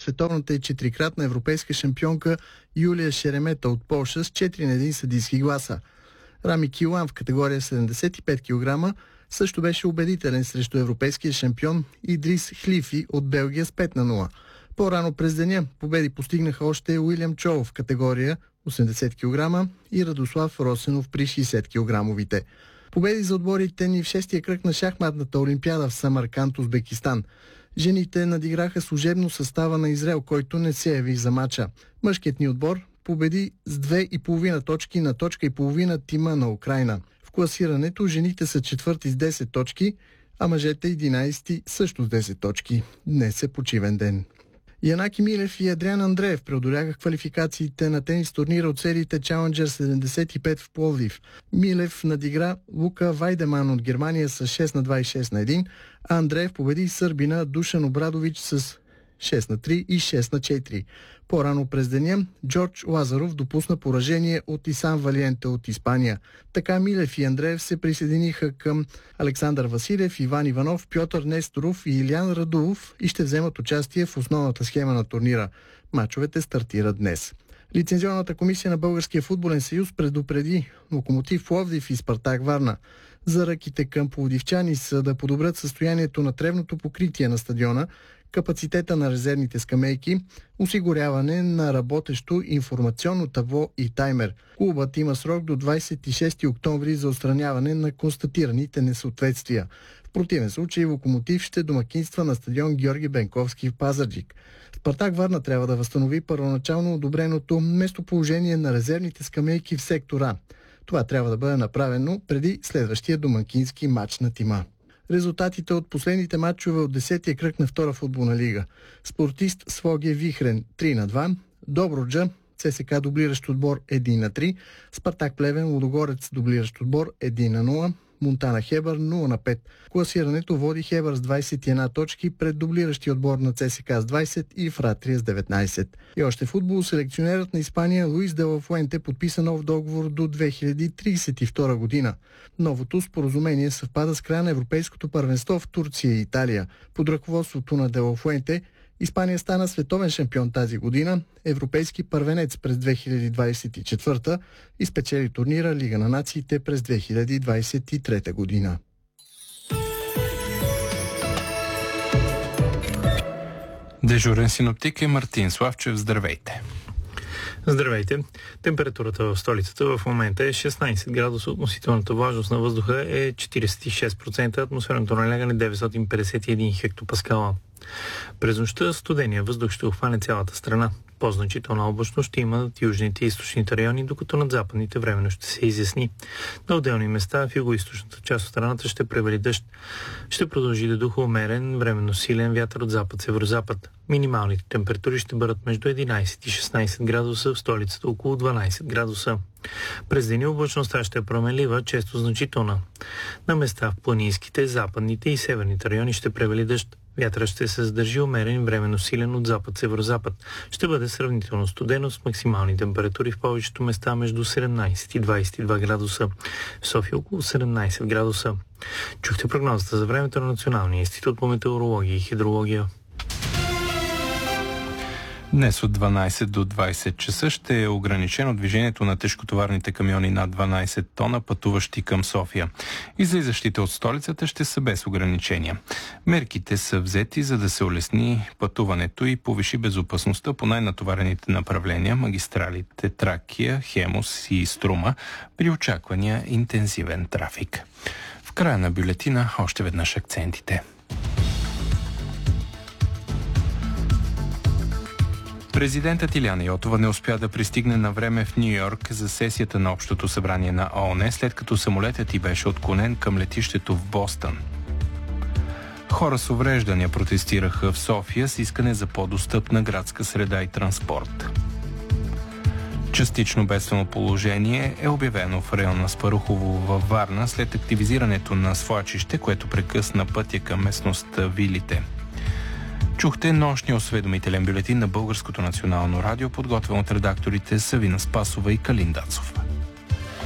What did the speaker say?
световната и четирикратна европейска шампионка Юлия Шеремета от Полша с 4-1 съдийски гласа. Рами Килан в категория 75 кг също беше убедителен срещу европейския шампион Идрис Хлифи от Белгия с 5-0. По-рано през деня победи постигнаха още Уилям Чоу в категория 80 кг и Радослав Росенов при 60 кг. Победи за отборите ни в шестия кръг на шахматната олимпиада в Самарканд, Узбекистан. Жените надиграха служебно състава на Израел, който не се яви за мача. Мъжкият ни отбор победи с 2,5 точки на точка и половина тима на Украйна. В класирането жените са четвърти с 10 точки, а мъжете 11 също с 10 точки. Днес е почивен ден. Янаки Милев и Адриан Андреев преодоляха квалификациите на тенис турнира от сериите Challenger 75 в Пловдив. Милев надигра Лука Вайдеман от Германия с 6-2 и 6-1, а Андреев победи сърбина Душан Обрадович с 6-3 и 6-4. По-рано през деня Джордж Лазаров допусна поражение от Исан Валиенте от Испания. Така Милев и Андреев се присъединиха към Александър Василев, Иван Иванов, Пьотър Несторов и Илян Радулов и ще вземат участие в основната схема на турнира. Мачовете стартират днес. Лицензионната комисия на Българския футболен съюз предупреди Локомотив Пловдив и Спартак Варна. Заръките към пловдивчани са да подобрят състоянието на тревното покритие на стадиона, капацитета на резервните скамейки, осигуряване на работещо информационно табло и таймер. Клубът има срок до 26 октомври за отстраняване на констатираните несъответствия. В противен случай Локомотив ще домакинства на стадион Георги Бенковски в Пазарджик. Спартак Варна трябва да възстанови първоначално одобреното местоположение на резервните скамейки в сектора. Това трябва да бъде направено преди следващия домакински матч на тима. Резултатите от последните матчове от 10-я кръг на втора футболна лига. Спортист Своге Вихрен 3-2, Добруджа ЦСКА дублиращ отбор 1-3, Спартак Плевен Лудогорец дублиращ отбор 1-0, Монтана Хебър 0-5. Класирането води Хебър с 21 точки пред дублиращия отбор на ЦСКА с 20 и Фратрия с 19. И още футбол, селекционерът на Испания Луис де ла Фуенте подписа нов договор до 2032 година. Новото споразумение съвпада с края на Европейското първенство в Турция и Италия. Под ръководството на де ла Фуенте Испания стана световен шампион тази година, европейски първенец през 2024 и спечели турнира Лига на нациите през 2023 година. Дежурен синоптик е Мартин Славчев. Здравейте! Здравейте! Температурата в столицата в момента е 16 градуса, относителната влажност на въздуха е 46%, атмосферното налягане 951 хектопаскала. През нощта студения въздух ще обхване цялата страна. По-значителна облачност ще имат южните и източните райони, докато над западните временно ще се изясни. На отделни места в югоизточната част от страната ще превали дъжд. Ще продължи да духа умерен, временно силен вятър от запад-северозапад. Минималните температури ще бъдат между 11 и 16 градуса, в столицата около 12 градуса. През деня облачността ще е променлива, често значителна. На места в планинските, западните и северните райони ще превали дъжд. Вятърът ще се задържи умерен, временно силен от запад-северозапад. Ще бъде сравнително студено с максимални температури в повечето места между 17 и 22 градуса. В София около 17 градуса. Чухте прогнозата за времето на Националния институт по метеорология и хидрология. Днес от 12 до 20 часа ще е ограничено движението на тежкотоварните камиони над 12 тона, пътуващи към София. Излизащите от столицата ще са без ограничения. Мерките са взети, за да се улесни пътуването и повиши безопасността по най-натоварените направления, магистралите Тракия, Хемус и Струма, при очаквания интензивен трафик. В края на бюлетина още веднъж акцентите. Президентът Илияна Йотова не успя да пристигне на време в Ню-Йорк за сесията на Общото събрание на ООН, след като самолетът й беше отклонен към летището в Бостън. Хора с увреждания протестираха в София с искане за по-достъпна градска среда и транспорт. Частично бедствено положение е обявено в района Спарухово във Варна след активизирането на свлачище, което прекъсна пътя към местността Вилите. Чухте нощния осведомителен бюлетин на Българското национално радио, подготвен от редакторите Савина Спасова и Калин Дацов.